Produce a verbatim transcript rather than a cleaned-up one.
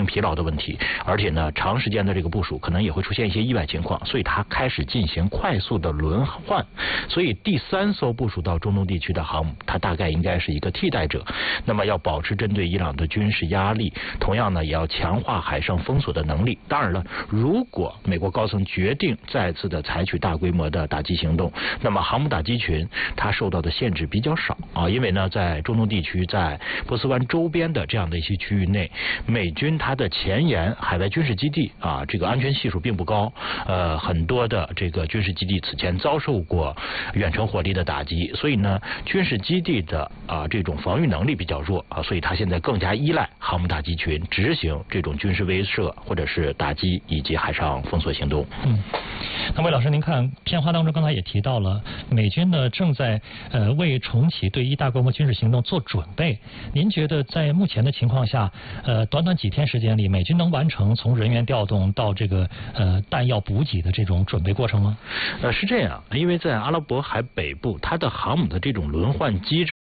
疲劳的问题，而且呢，长时间的这个部署可能也会出现一些意外情况，所以它开始进行快速的轮换。所以第三艘部署到中东地区的航母，它大概应该是一个替代者。那么要保持针对伊朗的军事压力，同样呢，也要强化海上封锁的能力。当然了，如果美国高层决定再次的采取大规模的打击行动，那么航母打击群它受到的限制比较少啊，因为呢，在中东地区，在波斯湾周边的这样的一些区域内，美军它的前沿海外军事基地啊，这个安全系数并不高，呃，很多的这个军事基地此前遭受过远程火力的打击，所以呢，军事基地的啊这种防御能力比较弱啊，所以它现在更加依赖航母打击群执行这种军事威慑或者是打击以及海上封锁行动。 嗯，那魏老师，您看片花当中刚才也提到了，美军呢正在呃为重启对伊大规模军事行动做准备。您觉得在目前的情况下，呃，短短几天时间里，美军能完成从人员调动到这个呃弹药补给的这种准备过程吗？ 呃，是这样，因为在阿拉伯海北部，它的航母的这种轮换机制